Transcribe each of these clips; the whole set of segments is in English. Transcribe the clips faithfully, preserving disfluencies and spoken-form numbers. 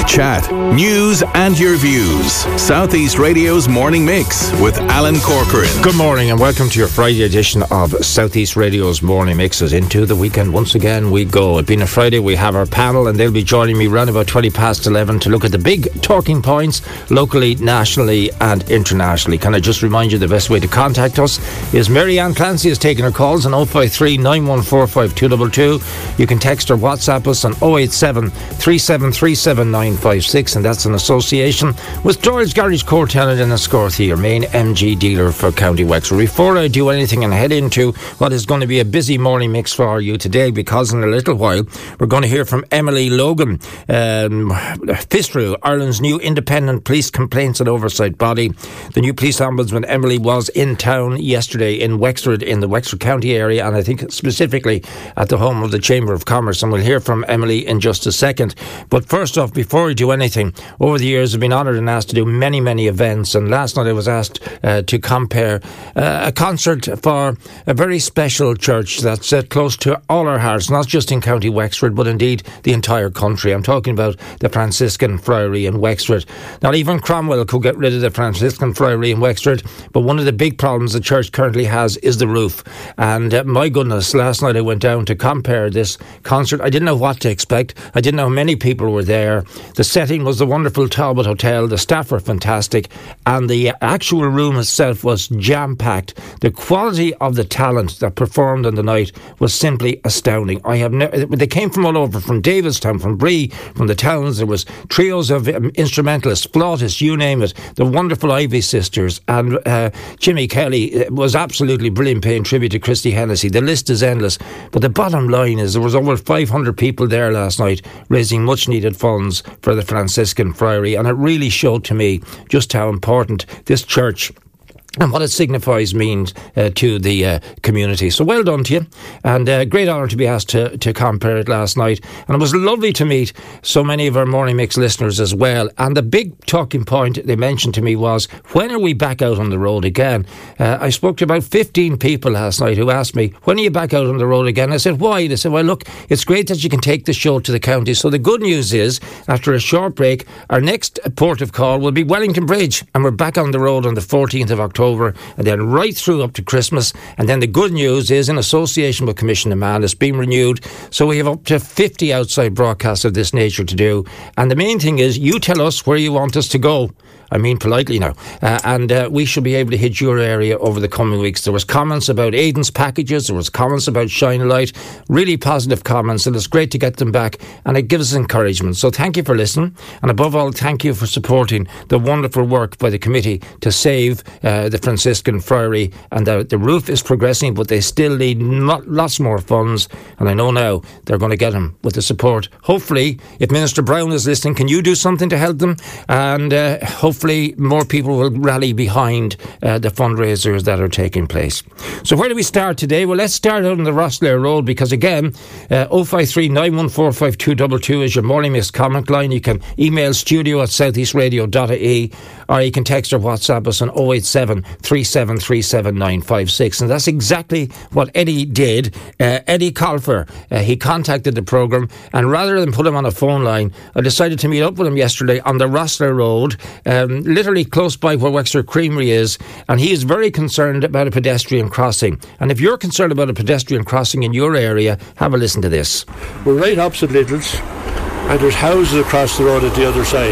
chat, news and your views. South East Radio's Morning Mix with Alan Corcoran. Good morning and welcome to your Friday edition of South East Radio's Morning Mix. As into the weekend once again we go. It being a Friday, we have our panel and they'll be joining me around about twenty past eleven to look at the big talking points locally, nationally and internationally. Can I just remind you the best way to contact us is Mary Ann Clancy is taking her calls on oh five three, nine one four, five two two two. You can text or WhatsApp us on oh eight seven, three seven three seven, nine five six, and that's in association with Doyle's Garage Courtenay and Escorthy, your main M G dealer for County Wexford. Before I do anything and head into what is going to be a busy morning mix for you today, because in a little while we're going to hear from Emily Logan, um, FISTRU, Ireland's new independent police complaints and oversight body. The new police ombudsman Emily was in town yesterday in Wexford, in the Wexford County area, and I think specifically at the home of the Chamber of Commerce, and we'll hear from Emily in just a second. But first off, before we do anything, over the years I've been honoured and asked to do many many events, and last night I was asked uh, to compare uh, a concert for a very special church that's uh, close to all our hearts, not just in County Wexford but indeed the entire country. I'm talking about the Franciscan Friary in Wexford. Not even Cromwell could get rid of the Franciscan Friary in Wexford, but one of the big problems the church currently has is the roof. And uh, my goodness, last night I went down to compare this concert. I didn't know what to expect. I didn't know how many people were there. The setting was the wonderful Talbot Hotel. The staff were fantastic, and the actual room itself was jam-packed. The quality of the talent that performed on the night was simply astounding. I have never, they came from all over, from Davidstown, from Bree, from the towns. There was trios of um, instrumentalists, flautists, you name it. The wonderful Ivy sisters, and uh, Jimmy Kelly was absolutely brilliant, paying tribute to Christy Hennessy. The list is endless, but the bottom line is there was over five hundred people there last night raising much needed funds for the Franciscan Friary, and it really showed to me just how important this church and what it signifies means uh, to the uh, community. So well done to you, and uh, great honour to be asked to, to compare it last night. And it was lovely to meet so many of our Morning Mix listeners as well. And the big talking point they mentioned to me was, when are we back out on the road again? Uh, I spoke to about fifteen people last night who asked me, when are you back out on the road again? I said, why? They said, well look, it's great that you can take the show to the county. So the good news is, after a short break, our next port of call will be Wellington Bridge, and we're back on the road on the fourteenth of October. Over, and then right through up to Christmas. And then the good news is, in association with Commissioner Mann, it's been renewed, so we have up to fifty outside broadcasts of this nature to do. And the main thing is, you tell us where you want us to go. I mean politely now. Uh, and uh, we should be able to hit your area over the coming weeks. There was comments about Aidan's packages. There was comments about Shine a Light. Really positive comments, and it's great to get them back, and it gives us encouragement. So thank you for listening, and above all, thank you for supporting the wonderful work by the committee to save uh, the Franciscan Friary. And the, the roof is progressing, but they still need not, lots more funds, and I know now they're going to get them with the support. Hopefully, if Minister Brown is listening, can you do something to help them? And uh, hopefully Hopefully more people will rally behind uh, the fundraisers that are taking place. So where do we start today? Well, let's start out on the Rosslare Road, because again, uh, oh five three, nine one four, five two two two is your Morning Mix comment line. You can email studio at southeastradio dot I E, or you can text or WhatsApp us on oh eight seven, three seven three seven, nine five six. And that's exactly what Eddie did. Uh, Eddie Colfer, uh, he contacted the programme, and rather than put him on a phone line, I decided to meet up with him yesterday on the Rosslare Road, um, literally close by where Wexford Creamery is, and he is very concerned about a pedestrian crossing. And if you're concerned about a pedestrian crossing in your area, have a listen to this. We're right opposite Little's, and there's houses across the road at the other side.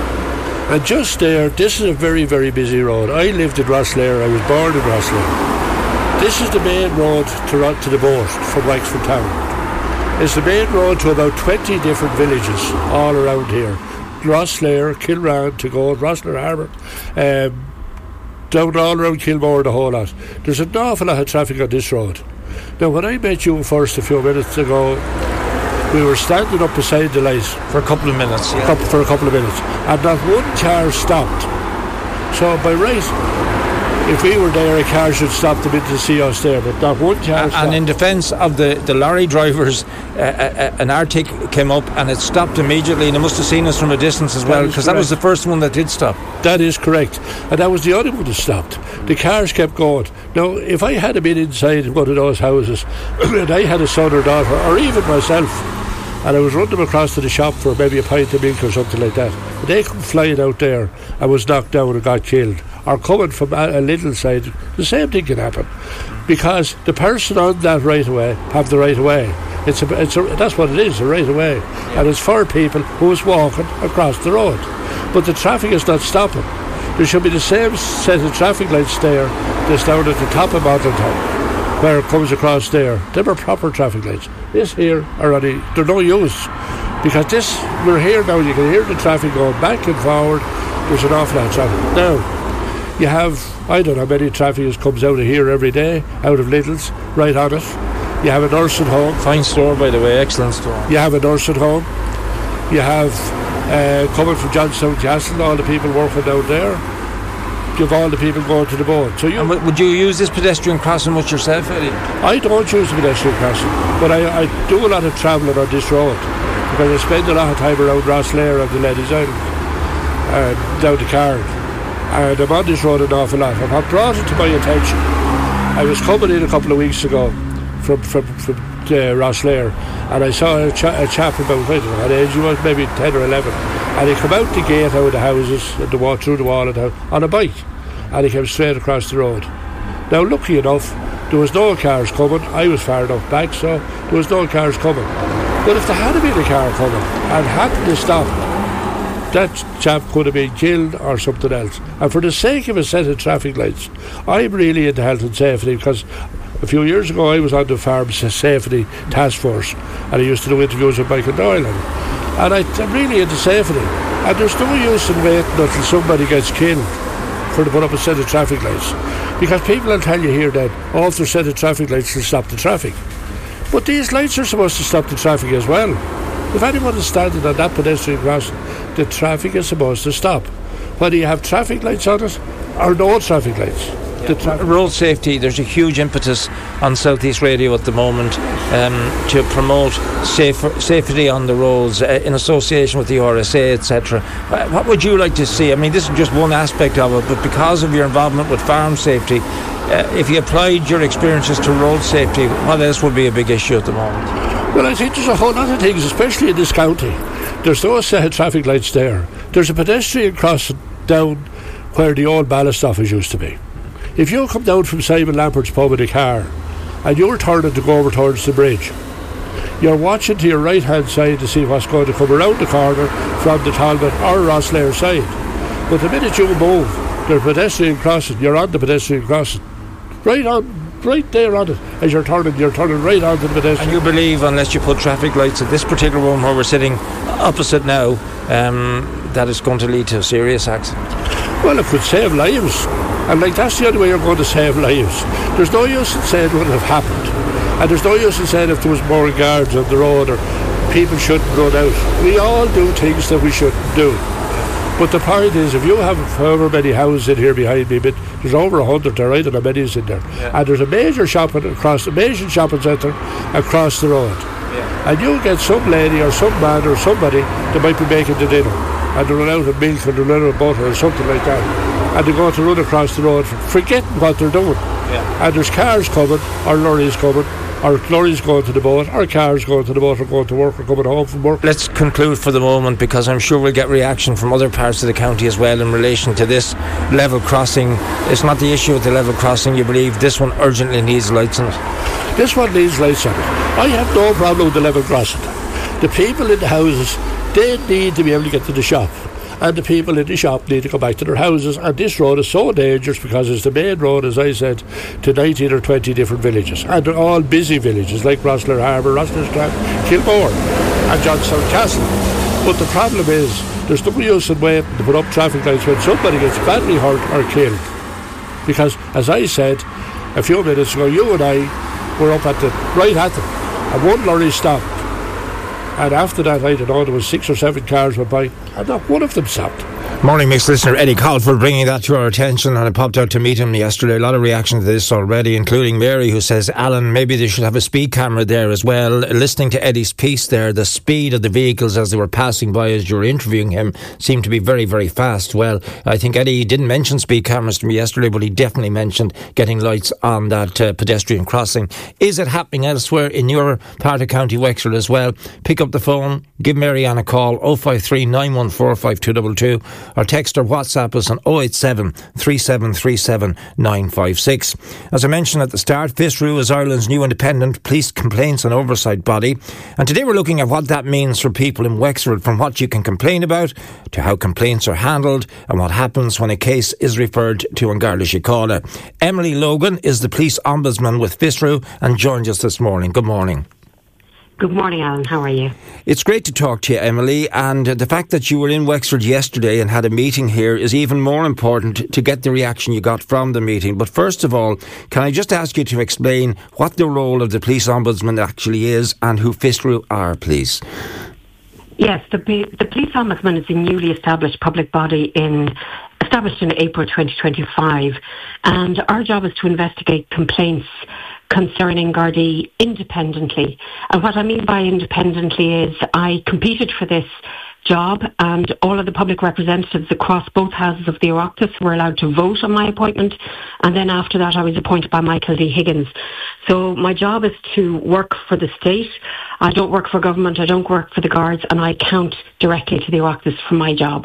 And just there, this is a very, very busy road. I lived in Rosslare, I was born in Rosslare. This is the main road to, to the boat from Wexford Town. It's the main road to about twenty different villages all around here. Rosslare, Kilran, to go, Rosslare Harbour, um, down all around Kilmore, the whole lot. There's an awful lot of traffic on this road. Now, when I met you first a few minutes ago, we were standing up beside the light for a couple of minutes, yeah. couple, for a couple of minutes, and not one car stopped. So by right, if we were there, a car should stop them in to see us there, but not one car stopped. And in defence of the, the lorry drivers, uh, uh, an Arctic came up and it stopped immediately, and it must have seen us from a distance as well, because that was the first one that did stop. That is correct, and that was the only one that stopped. The cars kept going. Now, if I had been inside one of those houses and I had a son or daughter, or even myself, and I was running them across to the shop for maybe a pint of milk or something like that. And they come flying out there and was knocked down and got killed. Or coming from a, a little side, the same thing can happen. Because the person on that right of way have the right of way. It's a, it's a, that's what it is, a right of way. Yeah. And it's for people who is walking across the road. But the traffic is not stopping. There should be the same set of traffic lights there that's down at the top of Mountain Town, where it comes across there. They are proper traffic lights. This here are only, they're no use. Because this, we're here now, you can hear the traffic going back and forward. There's an awful lot of traffic. Now, you have, I don't know how many traffic comes out of here every day, out of Lidl's, right on it. You have a nursing home. Fine store, by the way, excellent store. You have a nursing home. You have, uh, coming from Johnstown Castle, all the people working down there. You have all the people going to the boat. So you, and w- would you use this pedestrian crossing much yourself, Eddie? I don't use the pedestrian crossing, but I, I do a lot of travelling on this road, because I spend a lot of time around Rosslare and the Ladies Island, uh, down the Card. And I'm on this road an awful lot. And what brought it to my attention, I was coming in a couple of weeks ago from from, from uh, Rosslare, and I saw a, cha- a chap about, I don't know what age he was, maybe ten or eleven, and he came out the gate out of the houses and the wall, through the wall of the house, on a bike, and he came straight across the road. Now, lucky enough, there was no cars coming. I was far enough back, so there was no cars coming. But if there had been a car coming and hadn't to stop, that chap could have been killed or something else. And for the sake of a set of traffic lights, I'm really into health and safety, because a few years ago I was on the Farm Safety Task Force, and I used to do interviews with Michael Doyle, and I, I'm really into safety. And there's no use in waiting until somebody gets killed for to put up a set of traffic lights, because people will tell you here that all the set of traffic lights will stop the traffic. But these lights are supposed to stop the traffic as well. If anyone is standing on that pedestrian crossing, the traffic is supposed to stop, whether you have traffic lights on it or no traffic lights. Yeah. Tra- road safety, there's a huge impetus on South East Radio at the moment um, to promote safer, safety on the roads uh, in association with the R S A, et cetera. What would you like to see? I mean, this is just one aspect of it, but because of your involvement with farm safety, uh, if you applied your experiences to road safety, what else would be a big issue at the moment? Well, I think there's a whole lot of things, especially in this county. There's no set of traffic lights there. There's a pedestrian crossing down where the old ballast office used to be. If you come down from Simon Lampert's pub in a car and you're turning to go over towards the bridge, you're watching to your right hand side to see what's going to come around the corner from the Talbot or Rosslare side. But the minute you move, there's a pedestrian crossing, you're on the pedestrian crossing. Right on. Right there on it, as you're turning, you're turning right onto the pedestrian. And you believe, unless you put traffic lights at this particular one where we're sitting opposite now, um, that it's going to lead to a serious accident? Well, it could save lives, and like that's the only way you're going to save lives. There's no use in saying what would have happened, and there's no use in saying if there was more guards on the road or people shouldn't run out. We all do things that we shouldn't do. But the point is, if you have however many houses in here behind me, but there's over a hundred there, right, and a many's in there, yeah. And there's a major shopping across, a major shopping centre across the road, yeah. And you get some lady or some man or somebody that might be making the dinner, and they run out of milk or they run out of butter or something like that, and they go to run across the road, forgetting what they're doing, yeah. And there's cars coming or lorries coming, or lorries going to the boat, or cars going to the boat, or going to work, or coming home from work. Let's conclude for the moment, because I'm sure we'll get reaction from other parts of the county as well in relation to this level crossing. It's not the issue with the level crossing, you believe this one urgently needs lights on it? This one needs lights on it. I have no problem with the level crossing. The people in the houses, they need to be able to get to the shop, and the people in the shop need to go back to their houses. And this road is so dangerous because it's the main road, as I said, to nineteen or twenty different villages, and they're all busy villages like Rosslare Harbour, Rosslare Strand, Kilmore and Johnstown Castle. But the problem is there's no use in waiting to put up traffic lights when somebody gets badly hurt or killed, because as I said a few minutes ago, you and I were up at the right at them, and one lorry stopped. And after that, I don't know, there was six or seven cars went by, and not one of them stopped. Morning Mix listener Eddie Colford bringing that to our attention, and I popped out to meet him yesterday. A lot of reaction to this already, including Mary, who says, Alan, maybe they should have a speed camera there as well. Listening to Eddie's piece there, the speed of the vehicles as they were passing by as you were interviewing him seemed to be very, very fast. Well, I think Eddie didn't mention speed cameras to me yesterday, but he definitely mentioned getting lights on that uh, pedestrian crossing. Is it happening elsewhere in your part of County Wexford as well? Pick up the phone, give Mary Ann a call, oh five three, nine one four, five two two two, or text or WhatsApp us on oh eight seven, three seven three seven, nine five six. As I mentioned at the start, FISRU is Ireland's new independent police complaints and oversight body, and today we're looking at what that means for people in Wexford, from what you can complain about to how complaints are handled and what happens when a case is referred to An Garda Síochána. Emily Logan is the police ombudsman with FISRU and joins us this morning. Good morning. Good morning, Alan. How are you? It's great to talk to you, Emily, and the fact that you were in Wexford yesterday and had a meeting here is even more important to get the reaction you got from the meeting. But first of all, can I just ask you to explain what the role of the Police Ombudsman actually is and who FISRU are, please? Yes, the, the Police Ombudsman is a newly established public body in established in April twenty twenty-five, and our job is to investigate complaints concerning Gardaí independently. And what I mean by independently is I competed for this job, and all of the public representatives across both houses of the Oireachtas were allowed to vote on my appointment, and then after that I was appointed by Michael D. Higgins. So my job is to work for the state. I don't work for government, I don't work for the Guards, and I account directly to the Oireachtas for my job.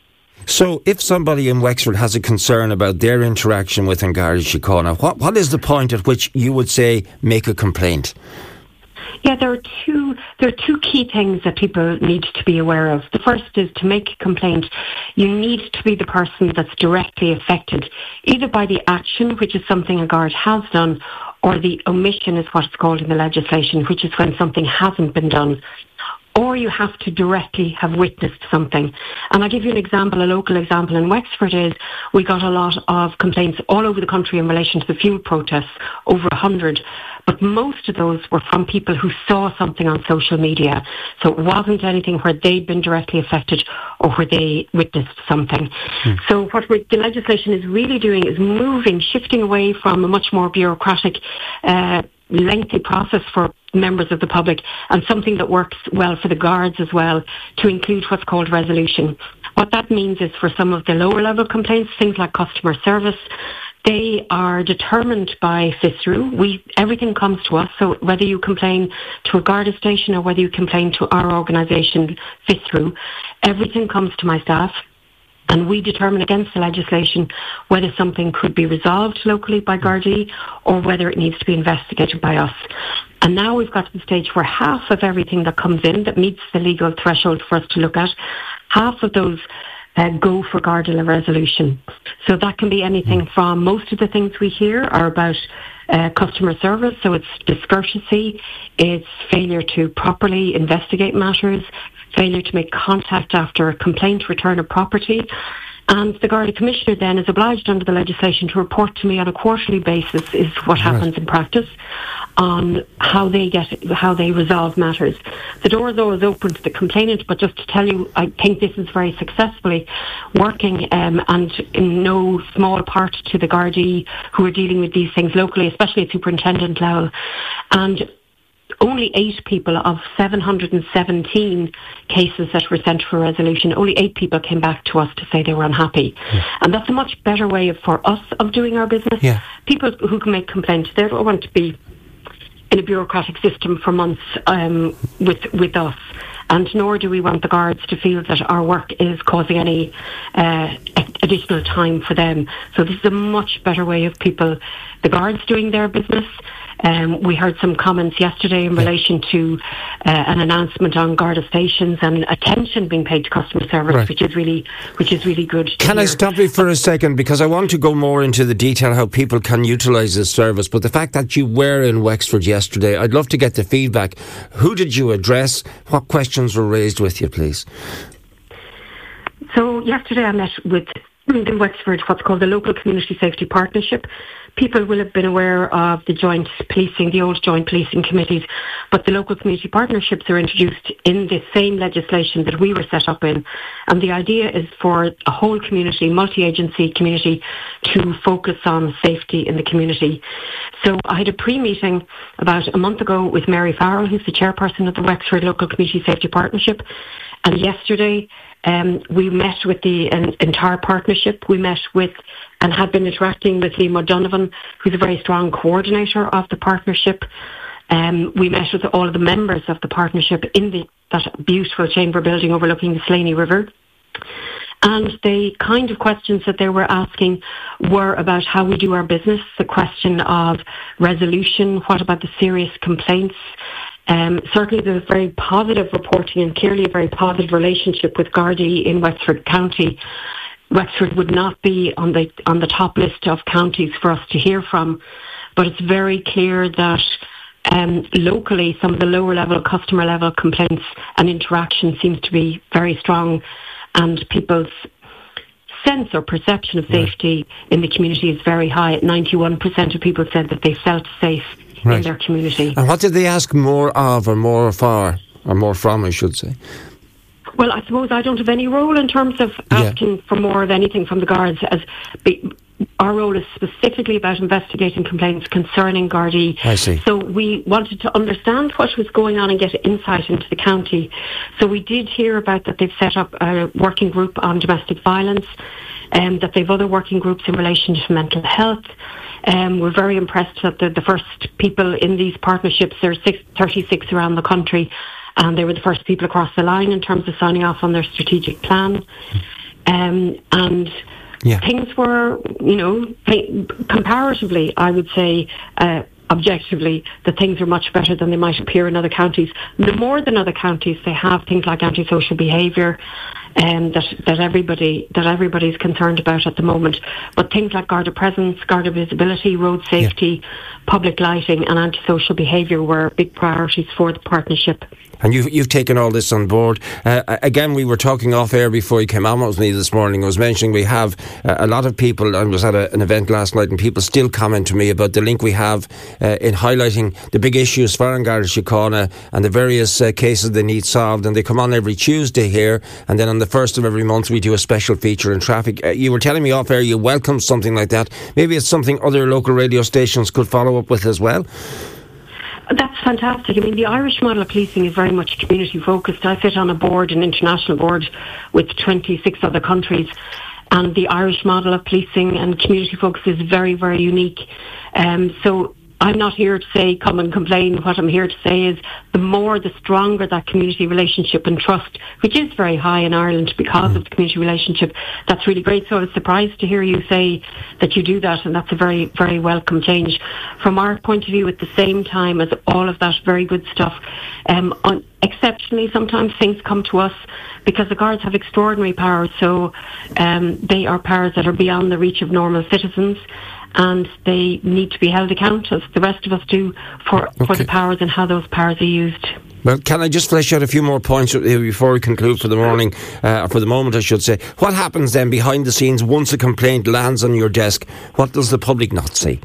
So if somebody in Wexford has a concern about their interaction with An Garda Síochána, what, what is the point at which you would say make a complaint? Yeah, there are two there are two key things that people need to be aware of. The first is, to make a complaint, you need to be the person that's directly affected, either by the action, which is something a guard has done, or the omission is what it's called in the legislation, which is when something hasn't been done. Or you have to directly have witnessed something. And I'll give you an example, a local example in Wexford is we got a lot of complaints all over the country in relation to the fuel protests, over a hundred. But most of those were from people who saw something on social media. So it wasn't anything where they'd been directly affected or where they witnessed something. Hmm. So what we're, the legislation is really doing is moving, shifting away from a much more bureaucratic uh lengthy process for members of the public, and something that works well for the Guards as well, to include what's called resolution. What that means is, for some of the lower level complaints, things like customer service, they are determined by FISRU. We, everything comes to us, so whether you complain to a Garda station or whether you complain to our organisation, FISRU, everything comes to my staff. And we determine against the legislation whether something could be resolved locally by Gardaí or whether it needs to be investigated by us. And now we've got to the stage where half of everything that comes in that meets the legal threshold for us to look at, half of those uh, go for Garda resolution. So that can be anything from, most of the things we hear are about uh, customer service, so it's discourtesy, it's failure to properly investigate matters, failure to make contact after a complaint, return of property. And the Garda Commissioner then is obliged under the legislation to report to me on a quarterly basis, is what happens right. in practice, on how they get how they resolve matters. The door is always open to the complainant, but just to tell you, I think this is very successfully working, um, and in no small part to the Gardaí who are dealing with these things locally, especially Superintendent Lowell. And only eight people of seven hundred seventeen cases that were sent for resolution, only eight people came back to us to say they were unhappy. Yeah. And that's a much better way of, for us of doing our business. Yeah. People who can make complaints, they don't want to be in a bureaucratic system for months um, with with us. And nor do we want the Guards to feel that our work is causing any uh, additional time for them. So this is a much better way of people, the Guards, doing their business. Um, we heard some comments yesterday in relation to uh, an announcement on Garda stations and attention being paid to customer service, right. which is really, which is really good. Can hear. I stop you for a second, because I want to go more into the detail how people can utilise this service. But the fact that you were in Wexford yesterday, I'd love to get the feedback. Who did you address? What questions were raised with you, please? So yesterday I met with in Wexford what's called the Local Community Safety Partnership. People will have been aware of the joint policing, the old joint policing committees, But the local community partnerships are introduced in the same legislation that we were set up in. And the idea is for a whole community, multi-agency community, to focus on safety in the community. So I had a pre-meeting about a month ago with Mary Farrell, who's the chairperson of the Wexford Local Community Safety Partnership. And yesterday um, we met with the uh, entire partnership. We met with and had been interacting with Liam O'Donovan, who's a very strong coordinator of the partnership. Um, we met with all of the members of the partnership in the, that beautiful chamber building overlooking the Slaney River. And the kind of questions that they were asking were about how we do our business, the question of resolution, what about the serious complaints. Um, certainly there's very positive reporting and clearly a very positive relationship with Gardaí in Wexford County. Wexford would not be on the on the top list of counties for us to hear from, but it's very clear that um, locally some of the lower level, customer level complaints and interaction seems to be very strong, and people's sense or perception of safety right. in the community is very high. ninety-one percent of people said that they felt safe right. in their community. And what did they ask more of or more for, or more from, I should say? Well, I suppose I don't have any role in terms of asking yeah. for more of anything from the Guards. As be, our role is specifically about investigating complaints concerning Gardaí. I see. So we wanted to understand what was going on and get insight into the county. So we did hear about that they've set up a working group on domestic violence, and that they've other working groups in relation to mental health. Um, we're very impressed that the, the first people in these partnerships, there are six, thirty-six around the country, and they were the first people across the line in terms of signing off on their strategic plan. Um, and yeah. things were, you know, comparatively, I would say, uh, objectively, that things are much better than they might appear in other counties. The more than other counties, they have things like antisocial behaviour, um, that that everybody that everybody's concerned about at the moment. But things like Garda presence, Garda visibility, road safety, yeah. public lighting, and antisocial behaviour were big priorities for the partnership. And you've, you've taken all this on board. Uh, again, we were talking off air before you came on with me this morning. I was mentioning we have uh, a lot of people. I was at a, an event last night and people still comment to me about the link we have uh, in highlighting the big issues for Garda Síochána and the various uh, cases they need solved. And they come on every Tuesday here. And then on the first of every month we do a special feature in traffic. Uh, you were telling me off air you welcome something like that. Maybe it's something other local radio stations could follow up with as well. That's fantastic. I mean, the Irish model of policing is very much community focused. I sit on a board, an international board, with twenty-six other countries, and the Irish model of policing and community focus is very, very unique. Um, so I'm not here to say come and complain. What I'm here to say is the more, the stronger that community relationship and trust, which is very high in Ireland because mm. of the community relationship. That's really great. So I was surprised to hear you say that you do that, and that's a very, very welcome change. From our point of view, at the same time as all of that very good stuff, um, on, exceptionally sometimes things come to us because the Guards have extraordinary powers. So um, they are powers that are beyond the reach of normal citizens, and they need to be held accountable, as the rest of us do, for, okay. for the powers and how those powers are used. Well, can I just flesh out a few more points before we conclude for the morning, uh, for the moment, I should say. What happens then behind the scenes once a complaint lands on your desk? What does the public not see?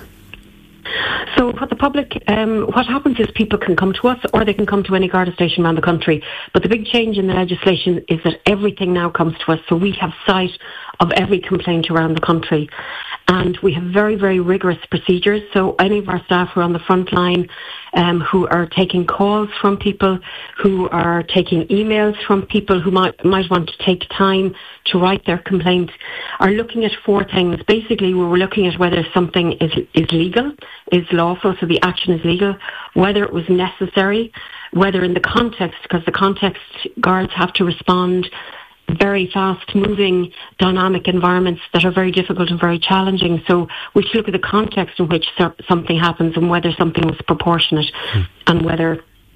So what the public, um, what happens is people can come to us or they can come to any Garda station around the country. But the big change in the legislation is that everything now comes to us. So we have sight of every complaint around the country. And we have very, very rigorous procedures. So any of our staff who are on the front line, um, who are taking calls from people, who are taking emails from people who might might want to take time to write their complaint, are looking at four things. Basically, we're looking at whether something is is legal, is lawful, so the action is legal, whether it was necessary, whether in the context, because the context, Guards have to respond very fast-moving, dynamic environments that are very difficult and very challenging. So we should look at the context in which something happens and whether something was proportionate mm. and whether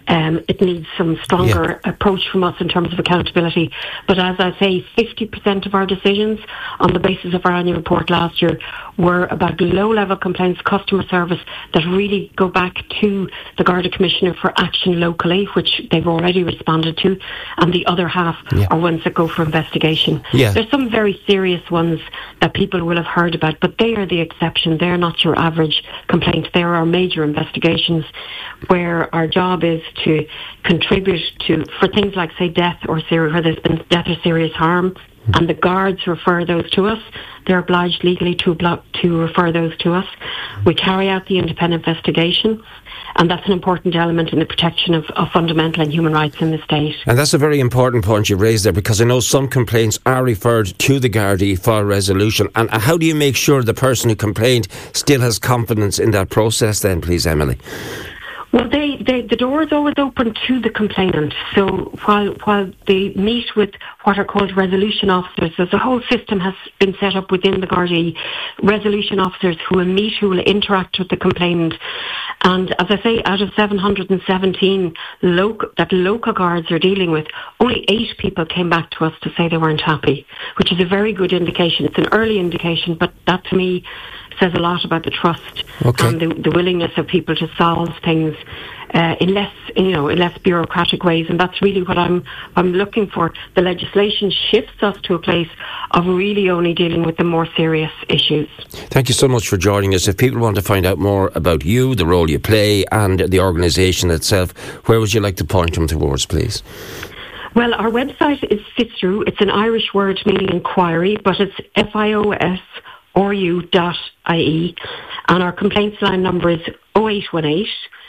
Um, it needs some stronger yeah. approach from us in terms of accountability. But as I say, fifty percent of our decisions on the basis of our annual report last year were about low-level complaints, customer service, that really go back to the Garda Commissioner for action locally, which they've already responded to, and the other half yeah. are ones that go for investigation. Yeah. There's some very serious ones that people will have heard about, but they are the exception. They're not your average complaint. There are major investigations where our job is to contribute to, for things like, say, death or serious, where there's been death or serious harm, and the guards refer those to us. They're obliged legally to obli- to refer those to us. We carry out the independent investigation, and that's an important element in the protection of, of fundamental and human rights in the state. And that's a very important point you raised there, because I know some complaints are referred to the Gardaí for resolution. And how do you make sure the person who complained still has confidence in that process then, please, Emily? Well, they, they, the door is always open to the complainant. So while while they meet with what are called resolution officers, there's a whole system has been set up within the Gardaí, resolution officers who will meet, who will interact with the complainant. And as I say, out of seven hundred seventeen local, that local guards are dealing with, only eight people came back to us to say they weren't happy, which is a very good indication. It's an early indication, but that to me says a lot about the trust okay. and the, the willingness of people to solve things uh, in less, you know, in less bureaucratic ways, and that's really what I'm I'm looking for. The legislation shifts us to a place of really only dealing with the more serious issues. Thank you so much for joining us. If people want to find out more about you, the role you play, and the organisation itself, where would you like to point them towards, please? Well, our website is FISRU. It's an Irish word meaning inquiry, but it's F I O S R U dot I E, and our complaints line number is oh eight one eight,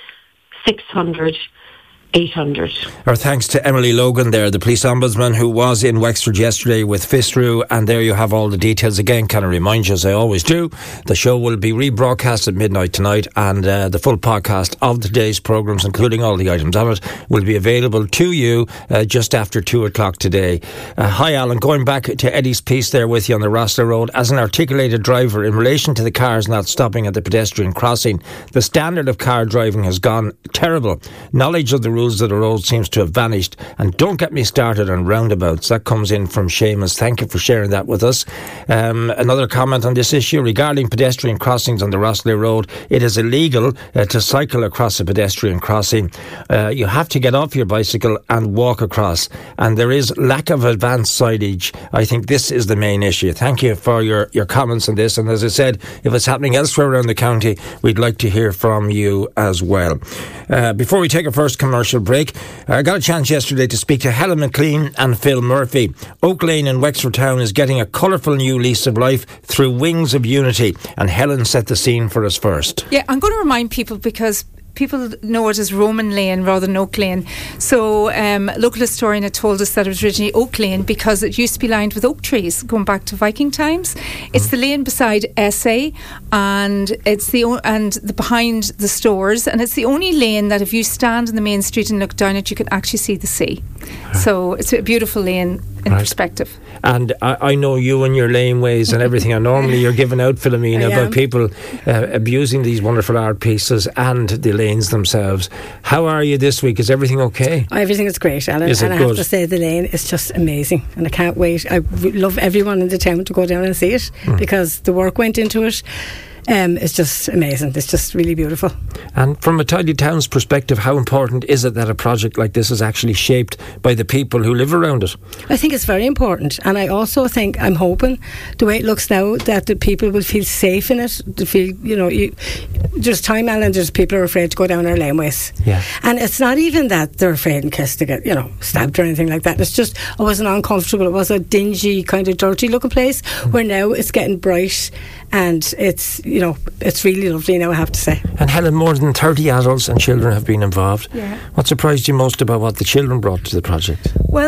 six hundred, eight hundred. Our thanks to Emily Logan there, the police ombudsman who was in Wexford yesterday with FISRU, and there you have all the details. Again, can I remind you, as I always do, the show will be rebroadcast at midnight tonight, and uh, the full podcast of today's programmes, including all the items on it, will be available to you uh, just after two o'clock today. Uh, hi Alan, going back to Eddie's piece there with you on the Rossler Road, as an articulated driver in relation to the cars not stopping at the pedestrian crossing, the standard of car driving has gone terrible. Knowledge of the rules of the road seems to have vanished, and don't get me started on roundabouts. That comes in from Seamus. Thank you for sharing that with us. Um, another comment on this issue regarding pedestrian crossings on the Rossler Road: it is illegal uh, to cycle across a pedestrian crossing. Uh, you have to get off your bicycle and walk across, and there is lack of advanced signage. I think this is the main issue. Thank you for your, your comments on this, and as I said, if it's happening elsewhere around the county, we'd like to hear from you as well. Uh, before we take our first commercial break, I got a chance yesterday to speak to Helen McLean and Phil Murphy. Oak Lane in Wexford Town is getting a colourful new lease of life through Wings of Unity, and Helen set the scene for us first. Yeah, I'm going to remind people, because people know it as Roman Lane rather than Oak Lane. So um, a local historian had told us that it was originally Oak Lane because it used to be lined with oak trees going back to Viking times. It's mm. the lane beside S A, and it's the o- and the behind the stores, and it's the only lane that if you stand in the main street and look down it, you can actually see the sea. Right. So it's a beautiful lane in right. perspective. And I, I know you and your laneways and everything, and normally you're giving out, Philomena, about people uh, abusing these wonderful art pieces and the lanes themselves. How are you this week? Is everything okay? Everything is great, Alan. Is it and I good? have to say the lane is just amazing, and I can't wait. I love everyone in the town to go down and see it mm. because the work went into it. Um, it's just amazing. It's just really beautiful. And from a Tidy Town's perspective, how important is it that a project like this is actually shaped by the people who live around it? I think it's very important, and I also think, I'm hoping, the way it looks now, that the people will feel safe in it, to feel, you know, you, there's time, Alan, there's people are afraid to go down our laneways. Yeah. And it's not even that they're afraid in case to get, you know, stabbed or anything like that. It's just, it wasn't uncomfortable. It was a dingy, kind of dirty looking place, mm. where now it's getting bright, and it's, you know, it's really lovely now, I have to say. And Helen, more than thirty adults and children have been involved. Yeah. What surprised you most about what the children brought to the project? Well,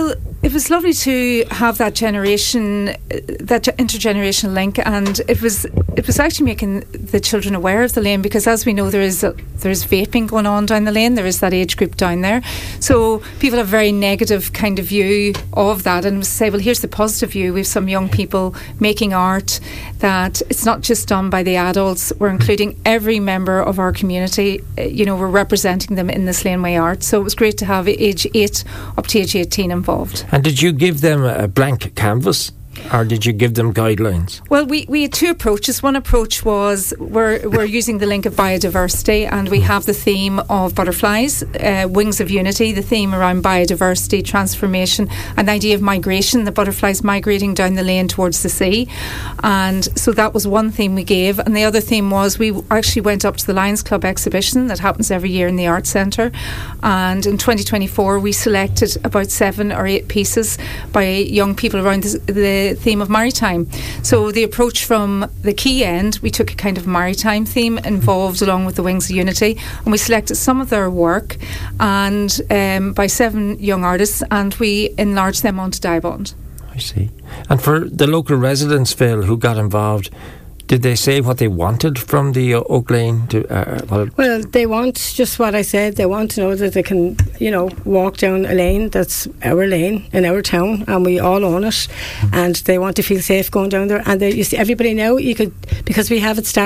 it was lovely to have that generation, uh, that intergenerational link, and it was it was actually making the children aware of the lane, because as we know, there is a, there's vaping going on down the lane. There is that age group down there, so people have a very negative kind of view of that, and say, well, here's the positive view. We have some young people making art, that it's not just done by the adults. We're including every member of our community. Uh, you know, we're representing them in this laneway art. So it was great to have age eight up to age eighteen involved. And did you give them a blank canvas, or did you give them guidelines? Well, we, we had two approaches. One approach was we're, we're using the link of biodiversity, and we have the theme of butterflies, uh, Wings of Unity, the theme around biodiversity, transformation, and the idea of migration, the butterflies migrating down the lane towards the sea. And so that was one theme we gave. And the other theme was we actually went up to the Lions Club exhibition that happens every year in the Arts Centre. And in twenty twenty-four, we selected about seven or eight pieces by young people around the, the theme of maritime. So the approach from the Quay end, we took a kind of maritime theme involved along with the Wings of Unity, and we selected some of their work and um, by seven young artists, and we enlarged them onto Dibond. I see. And for the local residents, Phil, who got involved, did they say what they wanted from the uh, Oak Lane? To, uh, well, well, they want just what I said. They want to know that they can, you know, walk down a lane that's our lane in our town, and we all own it. Mm-hmm. And they want to feel safe going down there. And they, you see, everybody now, you could, because we have it started.